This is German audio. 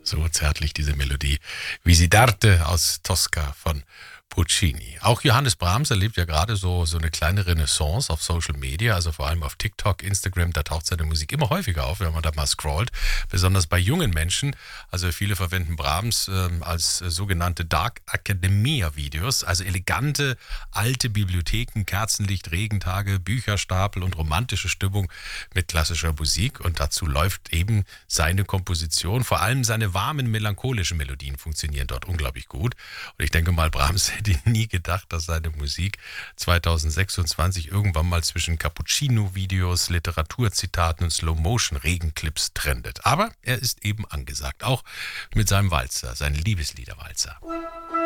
So zärtlich diese Melodie. Visitarte aus Tosca von Puccini. Auch Johannes Brahms erlebt ja gerade so eine kleine Renaissance auf Social Media, also vor allem auf TikTok, Instagram, da taucht seine Musik immer häufiger auf, wenn man da mal scrollt, besonders bei jungen Menschen. Also viele verwenden Brahms als sogenannte Dark Academia Videos, also elegante alte Bibliotheken, Kerzenlicht, Regentage, Bücherstapel und romantische Stimmung mit klassischer Musik, und dazu läuft eben seine Komposition, vor allem seine warmen, melancholischen Melodien funktionieren dort unglaublich gut, und ich denke mal, Brahms hätte nie gedacht, dass seine Musik 2026 irgendwann mal zwischen Cappuccino-Videos, Literaturzitaten und Slow-Motion-Regenclips trendet. Aber er ist eben angesagt, auch mit seinem Walzer, seinem Liebesliederwalzer.